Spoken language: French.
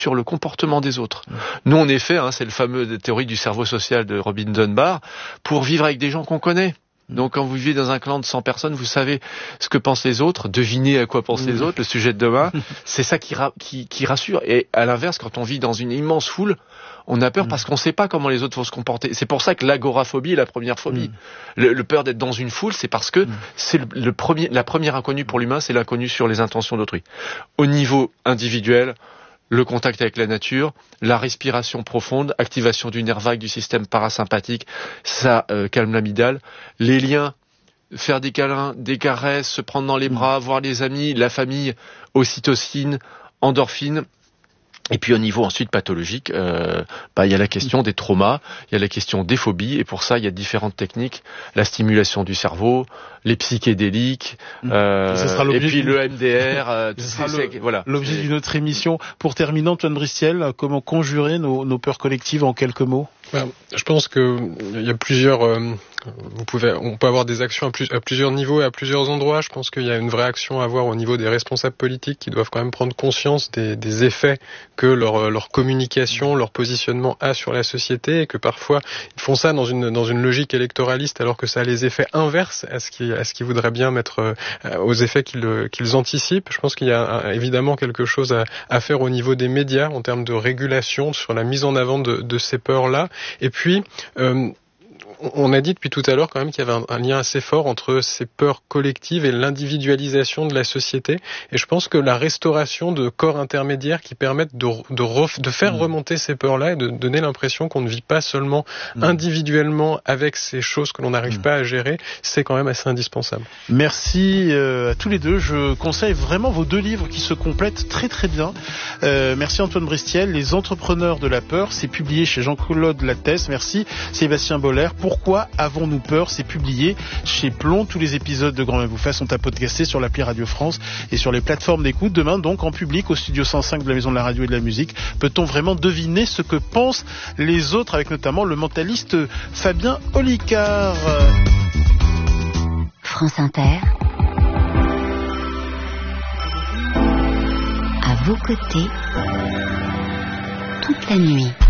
sur le comportement des autres. Nous, on est fait, c'est le fameux théorie du cerveau social de Robin Dunbar, pour vivre avec des gens qu'on connaît. Donc, quand vous vivez dans un clan de 100 personnes, vous savez ce que pensent les autres, devinez à quoi pensent les autres, le sujet de demain. C'est ça qui rassure. Et à l'inverse, quand on vit dans une immense foule, on a peur parce qu'on ne sait pas comment les autres vont se comporter. C'est pour ça que l'agoraphobie est la première phobie. Le peur d'être dans une foule, c'est parce que c'est la première inconnue pour l'humain, c'est l'inconnu sur les intentions d'autrui. Au niveau individuel, le contact avec la nature, la respiration profonde, activation du nerf vague du système parasympathique, ça calme l'amygdale. Les liens, faire des câlins, des caresses, se prendre dans les bras, voir les amis, la famille, ocytocine, endorphine. Et puis au niveau ensuite pathologique, il y a la question des traumas, il y a la question des phobies, et pour ça il y a différentes techniques, la stimulation du cerveau, les psychédéliques, et puis le MDR. Voilà. L'objet d'une autre émission. Pour terminer, Antoine Bristiel, comment conjurer nos peurs collectives en quelques mots? Je pense que il y a plusieurs. On peut avoir des actions à plusieurs niveaux et à plusieurs endroits. Je pense qu'il y a une vraie action à avoir au niveau des responsables politiques qui doivent quand même prendre conscience des effets que leur communication, leur positionnement a sur la société, et que parfois ils font ça dans une logique électoraliste alors que ça a les effets inverses à ce qu'ils voudraient bien mettre aux effets qu'ils anticipent. Je pense qu'il y a évidemment quelque chose à faire au niveau des médias en termes de régulation sur la mise en avant de ces peurs-là. Et puis on a dit depuis tout à l'heure quand même qu'il y avait un lien assez fort entre ces peurs collectives et l'individualisation de la société. Et je pense que la restauration de corps intermédiaires qui permettent de faire remonter ces peurs-là et de donner l'impression qu'on ne vit pas seulement individuellement avec ces choses que l'on n'arrive pas à gérer, c'est quand même assez indispensable. Merci à tous les deux. Je conseille vraiment vos deux livres qui se complètent très très bien. Merci Antoine Bristiel, Les Entrepreneurs de la peur, c'est publié chez Jean-Claude Lattès. Merci Sébastien Boller. Pourquoi avons-nous peur? C'est publié chez Plomb. Tous les épisodes de Grand Bien vous fasse sont à podcaster sur l'appli Radio France et sur les plateformes d'écoute. Demain, donc, en public, au studio 105 de la Maison de la Radio et de la Musique, peut-on vraiment deviner ce que pensent les autres, avec notamment le mentaliste Fabien Olicard. France Inter. À vos côtés, toute la nuit.